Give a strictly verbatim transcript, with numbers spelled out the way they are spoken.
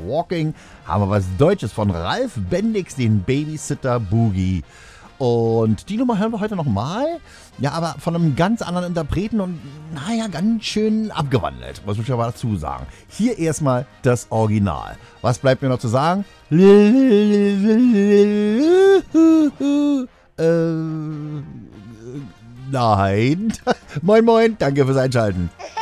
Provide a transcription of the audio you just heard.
Walking haben wir was Deutsches von Ralf Bendix, den Babysitter Boogie. Und die Nummer hören wir heute nochmal. Ja, aber von einem ganz anderen Interpreten und, naja, ganz schön abgewandelt, muss ich aber dazu sagen. Hier erstmal das Original. Was bleibt mir noch zu sagen? äh, nein. Moin, moin, danke fürs Einschalten.